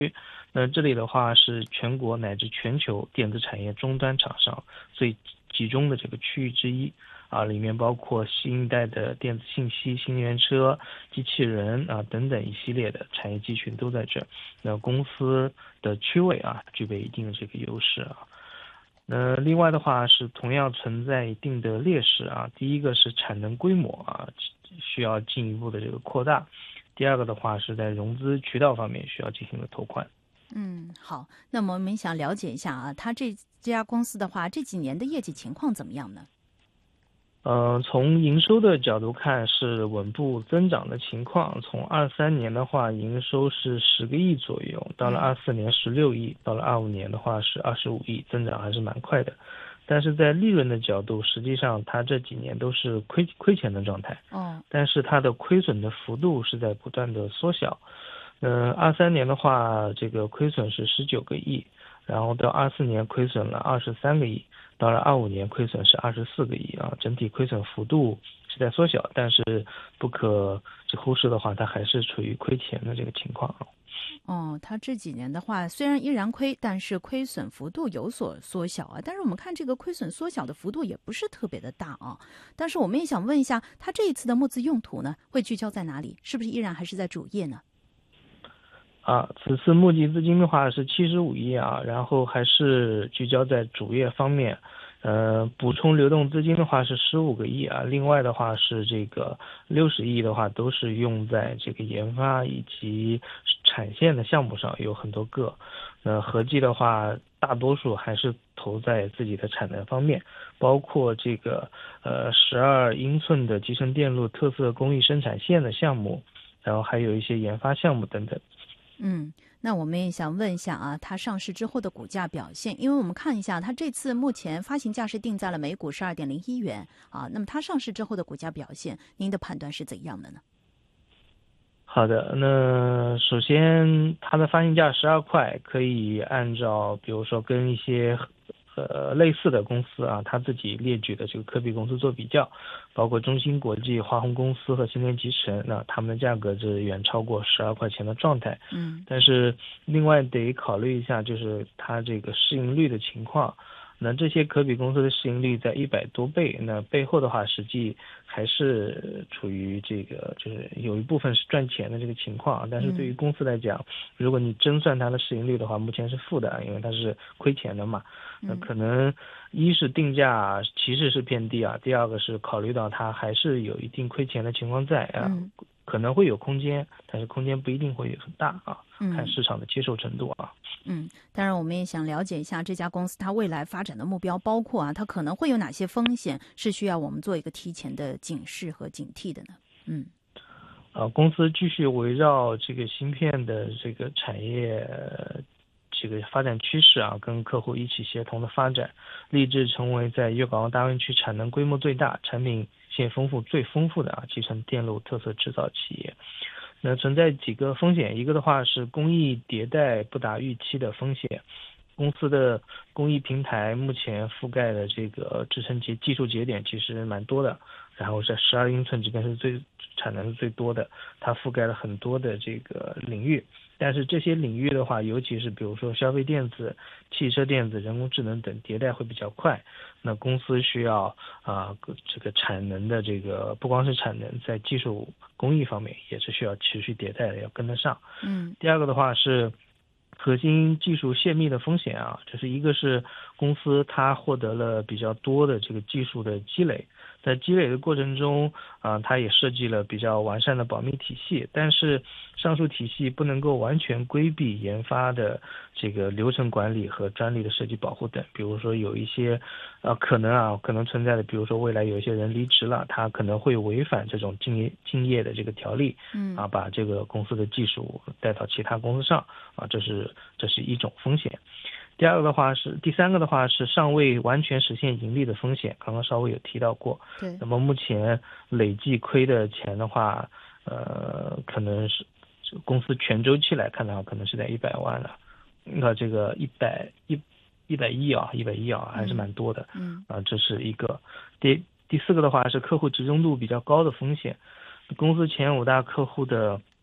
那这里的话是全国乃至全球电子产业终端厂商最集中的这个区域之一啊，里面包括新一代的电子信息、新能源车、机器人啊等等一系列的产业集群都在这儿。那公司的区位啊，具备一定的这个优势啊。那另外的话是同样存在一定的劣势啊。第一个是产能规模啊，需要进一步的这个扩大。第二个的话是在融资渠道方面需要进行的拓宽。 好，那么我们想了解一下啊，它这家公司的话，这几年的业绩情况怎么样呢？ 从营收的角度看是稳步增长的情况。从23年的话，营收是10个亿左右，到了24年16亿，到了25年的话是25亿，增长还是蛮快的。但是在利润的角度，实际上它这几年都是亏钱的状态。但是它的亏损的幅度是在不断的缩小。23年的话，这个亏损是19个亿，然后到24年亏损了23个亿。到了25年亏损是24个亿啊，整体亏损幅度是在缩小，但是不可忽视的话，它还是处于亏钱的这个情况。 它这几年的话虽然依然亏，但是亏损幅度有所缩小啊。但是我们看这个亏损缩小的幅度也不是特别的大啊。但是我们也想问一下，它这一次的募资用途呢，会聚焦在哪里？是不是依然还是在主业呢？ 此次募集资金的话是75亿啊，然后还是聚焦在主业方面。补充流动资金的话是15个亿啊，另外的话是这个60亿的话都是用在这个研发以及产线的项目上，有很多个。合计的话，大多数还是投在自己的产能方面，包括这个12英寸的集成电路特色工艺生产线的项目，然后还有一些研发项目等等。 那我们也想问一下啊，它上市之后的股价表现，因为我们看一下，它这次目前发行价是定在了每股12.01元啊。那么它上市之后的股价表现，您的判断是怎样的呢？ 好的，那首先它的发行价12块，可以按照比如说跟一些类似的公司啊，他自己列举的这个科比公司做比较，包括中芯国际、华虹公司和新联集成，那他们的价格是远超过12块钱的状态。但是另外得考虑一下，就是它这个市盈率的情况。那这些可比公司的市盈率在100多倍，那背后的话实际还是处于这个就是有一部分是赚钱的这个情况。但是对于公司来讲，如果你真算它的市盈率的话，目前是负的，因为它是亏钱的嘛。那可能一是定价其实是偏低啊，第二个是考虑到它还是有一定亏钱的情况在啊，可能会有空间，但是空间不一定会很大啊，看市场的接受程度啊。 当然我们也想了解一下这家公司它未来发展的目标，包括啊它可能会有哪些风险是需要我们做一个提前的警示和警惕的呢？ 公司继续围绕这个芯片的这个产业这个发展趋势啊，跟客户一起协同的发展，立志成为在粤港澳大湾区产能规模最大、产品线最丰富的集成电路特色制造企业。那存在几个风险，一个的话是工艺迭代不达预期的风险。公司的工艺平台目前覆盖的这个制程技术节点其实蛮多的，然后在12英寸这边是产能是最多的，它覆盖了很多的这个领域。但是这些领域的话，尤其是比如说消费电子、汽车电子、人工智能等迭代会比较快。那公司需要这个产能的这个不光是产能，在技术工艺方面也是需要持续迭代的，要跟得上。第二个的话是核心技术泄密的风险啊，就是一个是公司它获得了比较多的这个技术的积累，在积累的过程中它也设计了比较完善的保密体系，但是上述体系不能够完全规避研发的这个流程管理和专利的设计保护等。比如说有一些可能存在的，比如说未来有一些人离职了，他可能会违反这种竞业的这个条例，把这个公司的技术带到其他公司上这是一种风险。第三个的话是尚未完全实现盈利的风险，刚刚稍微有提到过。 对。 那么目前累计亏的钱的话，可能是公司全周期来看的话，可能是在100万了。那这个100亿啊，还是蛮多的。这是一个。第四个的话是客户集中度比较高的风险，公司前5大客户的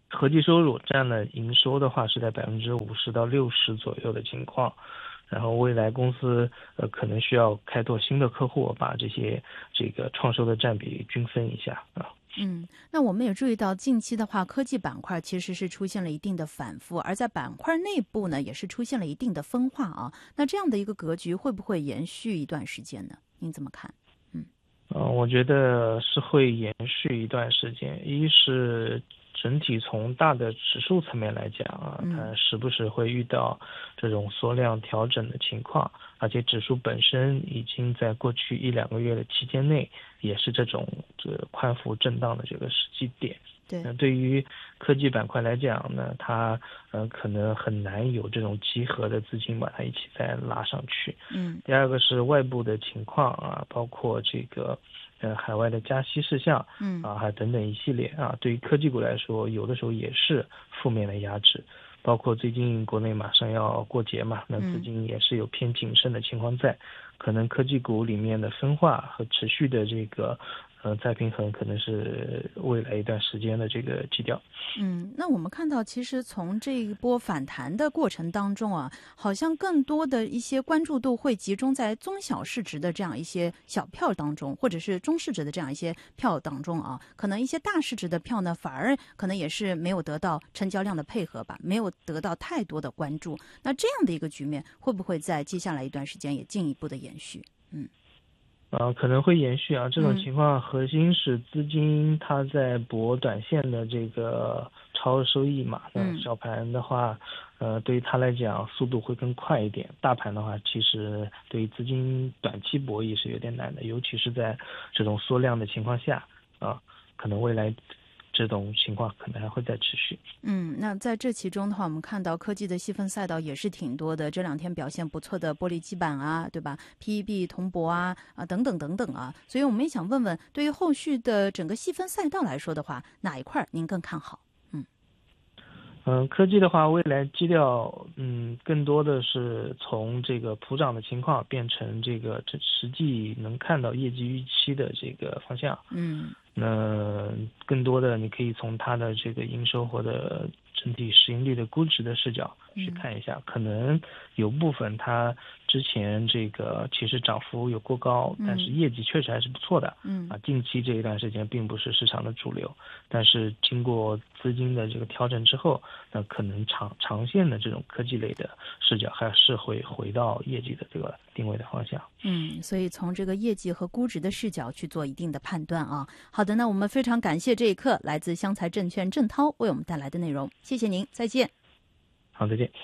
合计收入占了营收的话是在50%到60%左右的情况。然后未来公司可能需要开拓新的客户，把这个创收的占比均分一下啊。 那我们也注意到近期的话，科技板块其实是出现了一定的反复，而在板块内部呢，也是出现了一定的分化啊。那这样的一个格局会不会延续一段时间呢？您怎么看？ 我觉得是会延续一段时间。一是整体从大的指数层面来讲啊，它时不时会遇到这种缩量调整的情况，而且指数本身已经在过去1-2个月的期间内也是这种宽幅震荡的这个时机点。对于科技板块来讲呢，它可能很难有这种集合的资金把它一起再拉上去。第二个是外部的情况啊，包括这个海外的加息事项还等等一系列啊，对于科技股来说，有的时候也是负面的压制。包括最近国内马上要过节嘛，那资金也是有偏谨慎的情况在，可能科技股里面的分化和持续的这个再平衡可能是未来一段时间的这个基调。 那我们看到其实从这一波反弹的过程当中啊，好像更多的一些关注度会集中在中小市值的这样一些小票当中，或者是中市值的这样一些票当中啊，可能一些大市值的票呢，反而可能也是没有得到成交量的配合吧，没有得到太多的关注。那这样的一个局面会不会在接下来一段时间也进一步的延续？ 可能会延续啊。这种情况核心是资金它在博短线的这个超额收益嘛。小盘的话，对于它来讲速度会更快一点。大盘的话，其实对于资金短期博弈是有点难的，尤其是在这种缩量的情况下啊，可能未来这种情况可能还会再持续。 那在这其中的话，我们看到科技的细分赛道也是挺多的。这2天表现不错的玻璃基板啊，对吧 ？PEB 铜箔啊等等等等啊。所以我们也想问问，对于后续的整个细分赛道来说的话，哪一块您更看好？ 科技的话，未来基调更多的是从这个普涨的情况变成这实际能看到业绩预期的这个方向。那更多的你可以从它的这个营收或者整体市盈率的估值的视角去看一下，可能有部分它之前这个其实涨幅有过高，但是业绩确实还是不错的。近期这一段时间并不是市场的主流，但是经过资金的这个调整之后，那可能长线的这种科技类的视角还是会回到业绩的这个定位的方向。 所以从这个业绩和估值的视角去做一定的判断啊。好的，那我们非常感谢这一刻来自湘财证券郑涛为我们带来的内容，谢谢您，再见。 好，再见。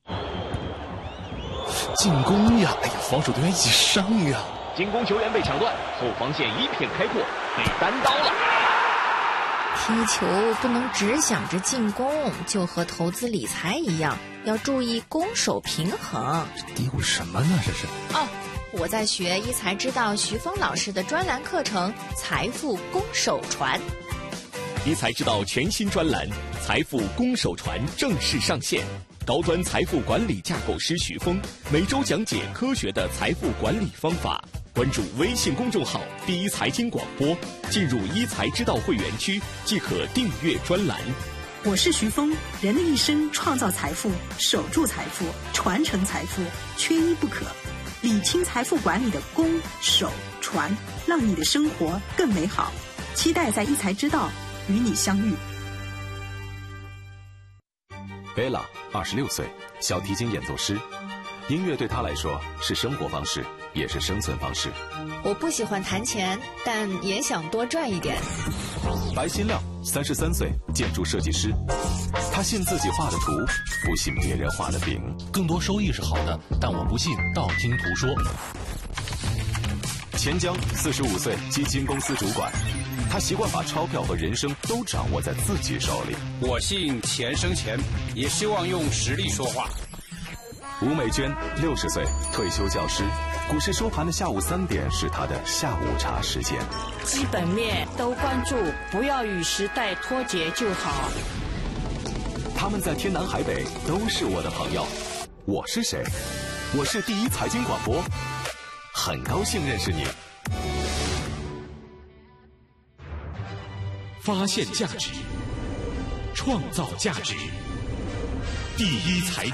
进攻呀！防守队员一起上呀！ 进攻球员被抢断，后防线一片开阔，被单刀了。 踢球不能只想着进攻，就和投资理财一样，要注意攻守平衡。 嘀咕什么呢？这是我在学一才知道徐峰老师的专栏课程《财富攻守传》。 一才知道全新专栏《财富攻守传》正式上线。高端财富管理架构师徐峰每周讲解科学的财富管理方法。关注微信公众号“第一财经广播”，进入一才知道会员区即可订阅专栏。 我是徐峰，人的一生创造财富、守住财富、传承财富，缺一不可。理清财富管理的攻、守、传，让你的生活更美好。期待在一才知道与你相遇。 贝拉26岁，小提琴演奏师。音乐对他来说是生活方式，也是生存方式。 我不喜欢弹钱，但也想多赚一点。 白新亮33岁，建筑设计师。他信自己画的图，不信别人画的饼。 更多收益是好的，但我不信道听途说。 钱江45岁，基金公司主管。他习惯把钞票和人生都掌握在自己手里。 我信钱生钱，也希望用实力说话。 吴美娟60岁，退休教师。股市收盘的下午3点是他的下午茶时间。 基本面都关注，不要与时代脱节就好。 他们在天南海北都是我的朋友。我是谁？我是第一财经广播，很高兴认识你。 发现价值， 创造价值。第一财经